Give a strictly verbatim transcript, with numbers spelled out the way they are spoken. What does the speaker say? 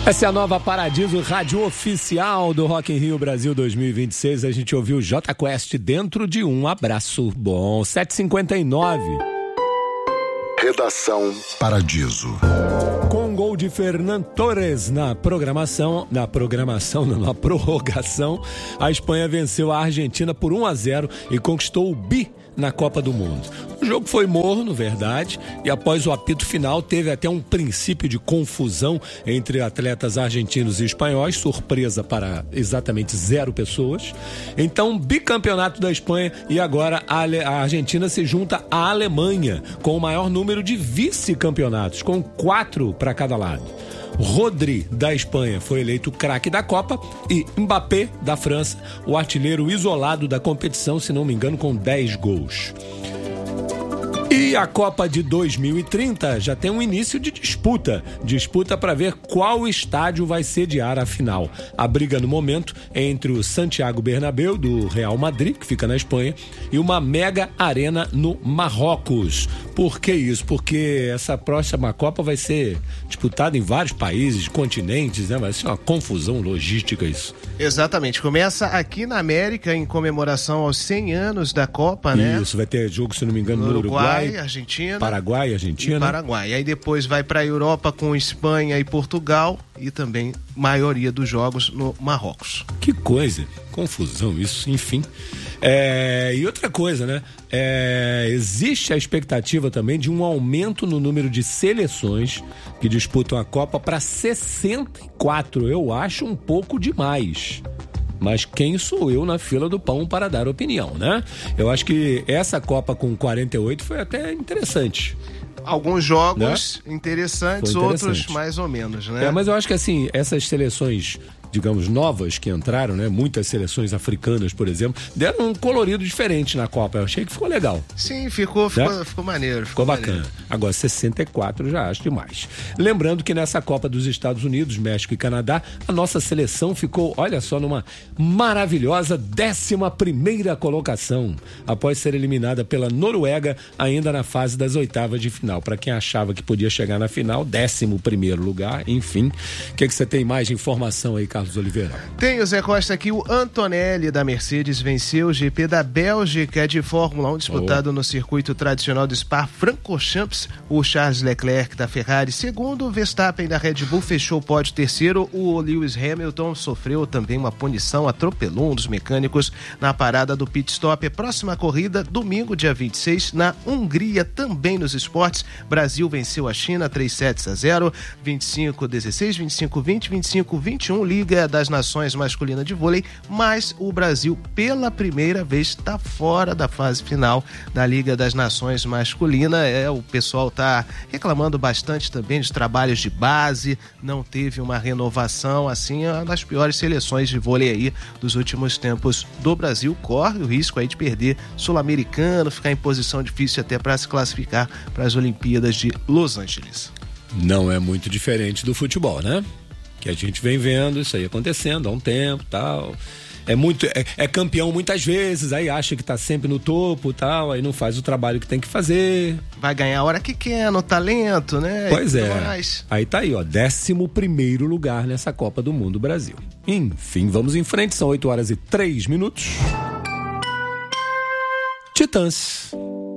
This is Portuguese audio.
Essa é a nova Paradiso, rádio oficial do Rock in Rio Brasil dois mil e vinte e seis. A gente ouviu Jota Quest dentro de um abraço. Bom, sete e cinquenta e nove. Redação Paradiso. Com gol de Fernan Torres na programação, na programação, não, na prorrogação, a Espanha venceu a Argentina por um a zero e conquistou o bi na Copa do Mundo. O jogo foi morno, verdade, e após o apito final teve até um princípio de confusão entre atletas argentinos e espanhóis, surpresa para exatamente zero pessoas. Então, bicampeonato da Espanha, e agora a, Ale- a Argentina se junta à Alemanha com o maior número de vice-campeonatos, com quatro para cada lado. Rodri, da Espanha, foi eleito craque da Copa e Mbappé, da França, o artilheiro isolado da competição, se não me engano, com dez gols. E a Copa de dois mil e trinta já tem um início de disputa. Disputa para ver qual estádio vai sediar a final. A briga no momento é entre o Santiago Bernabéu, do Real Madrid, que fica na Espanha, e uma mega arena no Marrocos. Por que isso? Porque essa próxima Copa vai ser disputada em vários países, continentes, né? Vai ser uma confusão logística isso. Exatamente. Começa aqui na América, em comemoração aos cem anos da Copa, né? Isso, vai ter jogo, se não me engano, no no Uruguai, Uruguai, Argentina, Paraguai, Argentina. E Paraguai. Aí depois vai para a Europa com Espanha e Portugal e também maioria dos jogos no Marrocos. Que coisa, confusão isso, enfim. É, e outra coisa, né? É, existe a expectativa também de um aumento no número de seleções que disputam a Copa para sessenta e quatro. Eu acho um pouco demais. Mas quem sou eu na fila do pão para dar opinião, né? Eu acho que essa Copa com quarenta e oito foi até interessante. Alguns jogos, né? interesantes, interessante. Outros mais ou menos, né? É, mas eu acho que assim, essas seleções, digamos, novas que entraram, né? Muitas seleções africanas, por exemplo, deram um colorido diferente na Copa. Eu achei que ficou legal. Sim, ficou, ficou, né? ficou maneiro. Ficou, ficou bacana. Maneiro. Agora, sessenta e quatro já acho demais. Lembrando que nessa Copa dos Estados Unidos, México e Canadá, a nossa seleção ficou, olha só, numa maravilhosa décima primeira colocação, após ser eliminada pela Noruega, ainda na fase das oitavas de final. Para quem achava que podia chegar na final, décimo primeiro lugar, enfim. O que, que você tem mais de informação aí, Carlos Oliveira? Tem o Zé Costa aqui, o Antonelli da Mercedes venceu o G P da Bélgica de Fórmula um, disputado oh. no circuito tradicional do Spa-Francorchamps. O Charles Leclerc da Ferrari segundo, o Verstappen da Red Bull fechou o pódio terceiro. O Lewis Hamilton sofreu também uma punição, atropelou um dos mecânicos na parada do pit stop. A próxima corrida, domingo, dia vinte e seis, na Hungria, também nos esportes. Brasil venceu a China três sets a zero, vinte e cinco a dezesseis, vinte e cinco a vinte, vinte e cinco a vinte e um, Liga das Nações masculina de vôlei, mas o Brasil pela primeira vez está fora da fase final da Liga das Nações masculina. É, o pessoal está reclamando bastante também dos trabalhos de base, não teve uma renovação, assim, é uma das piores seleções de vôlei aí dos últimos tempos do Brasil. Corre o risco aí de perder Sul-Americano, ficar em posição difícil até para se classificar para as Olimpíadas de Los Angeles. Não é muito diferente do futebol, né? Que a gente vem vendo isso aí acontecendo há um tempo, tal. É muito, é, é campeão muitas vezes, aí acha que tá sempre no topo, tal, aí não faz o trabalho que tem que fazer. Vai ganhar a hora que quer, no talento, né? Pois é. Mais. Aí tá aí, ó, décimo primeiro lugar nessa Copa do Mundo Brasil. Enfim, vamos em frente, são oito horas e três minutos. Titãs.